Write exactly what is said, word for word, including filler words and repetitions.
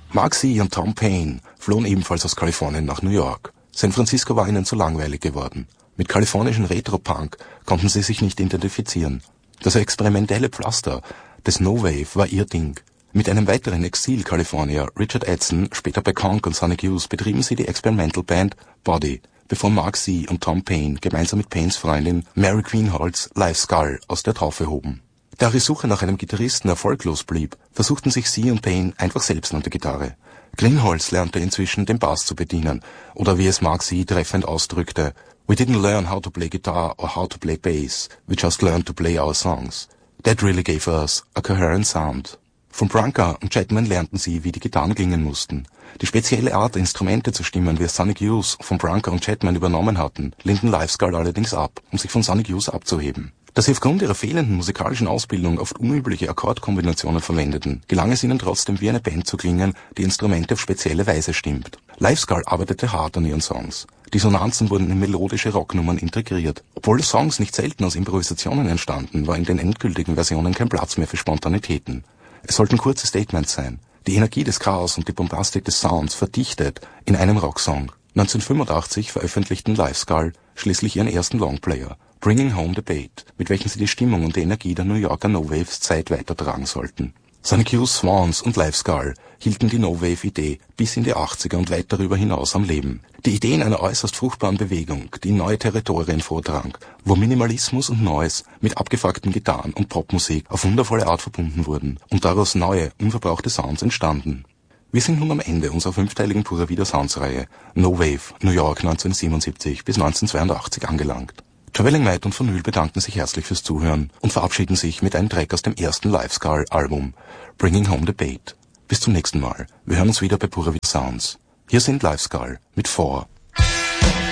Mark C. und Tom Paine flohen ebenfalls aus Kalifornien nach New York. San Francisco war ihnen zu langweilig geworden. Mit kalifornischen Retro-Punk konnten sie sich nicht identifizieren. Das experimentelle Pflaster des No-Wave war ihr Ding. Mit einem weiteren Exil-Kalifornier, Richard Edson, später bei Konk und Sonic Youth, betrieben sie die Experimental Band Body, bevor Mark C. und Tom Paine gemeinsam mit Paines Freundin Mary Greenhalghs Live Skull aus der Taufe hoben. Da ihre Suche nach einem Gitarristen erfolglos blieb, versuchten sich sie und Paine einfach selbst an der Gitarre. Greenhalghs lernte inzwischen den Bass zu bedienen, oder wie es Mark C. treffend ausdrückte: "We didn't learn how to play guitar or how to play bass, we just learned to play our songs. That really gave us a coherent sound." Von Branca und Chapman lernten sie, wie die Gitarren klingen mussten. Die spezielle Art, Instrumente zu stimmen, wie es Sonic Youth von Branca und Chapman übernommen hatten, lehnten Live Skull allerdings ab, um sich von Sonic Youth abzuheben. Da sie aufgrund ihrer fehlenden musikalischen Ausbildung oft unübliche Akkordkombinationen verwendeten, gelang es ihnen trotzdem, wie eine Band zu klingen, die Instrumente auf spezielle Weise stimmt. Live Skull arbeitete hart an ihren Songs. Dissonanzen wurden in melodische Rocknummern integriert. Obwohl Songs nicht selten aus Improvisationen entstanden, war in den endgültigen Versionen kein Platz mehr für Spontanitäten. Es sollten kurze Statements sein, die Energie des Chaos und die Bombastik des Sounds verdichtet in einem Rocksong. neunzehnhundertfünfundachtzig veröffentlichten Live Skull schließlich ihren ersten Longplayer, Bringing Home the Bait, mit welchem sie die Stimmung und die Energie der New Yorker No-Waves Zeit weitertragen sollten. Sonic Youth, Swans und Live Skull hielten die No-Wave-Idee bis in die achtziger und weit darüber hinaus am Leben. Die Ideen einer äußerst fruchtbaren Bewegung, die in neue Territorien vordrang, wo Minimalismus und Noise mit abgefuckten Gitarren und Popmusik auf wundervolle Art verbunden wurden und daraus neue, unverbrauchte Sounds entstanden. Wir sind nun am Ende unserer fünfteiligen Pura Vida Sounds-Reihe No Wave, New York neunzehnhundertsiebenundsiebzig bis neunzehnhundertzweiundachtzig angelangt. Traveling Might und Vinyl bedanken sich herzlich fürs Zuhören und verabschieden sich mit einem Track aus dem ersten Live Skull Album, Bringing Home the Bait. Bis zum nächsten Mal. Wir hören uns wieder bei Pura Vida Sounds. Hier sind Live Skull mit Four.